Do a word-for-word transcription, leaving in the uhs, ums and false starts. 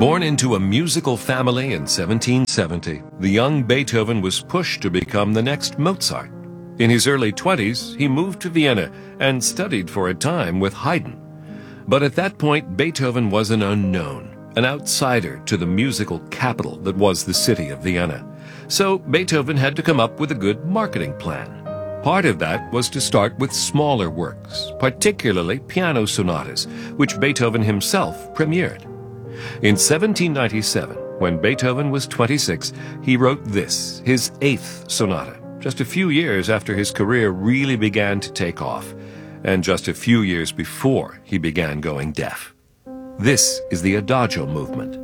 Born into a musical family in seventeen seventy, the young Beethoven was pushed to become the next Mozart. In his early twenties, he moved to Vienna and studied for a time with Haydn. But at that point, Beethoven was an unknown, an outsider to the musical capital that was the city of Vienna. So Beethoven had to come up with a good marketing plan. Part of that was to start with smaller works, particularly piano sonatas, which Beethoven himself premiered. In seventeen ninety-seven, when Beethoven was twenty-six, he wrote this, his eighth sonata, just a few years after his career really began to take off, and just a few years before he began going deaf. This is the Adagio movement.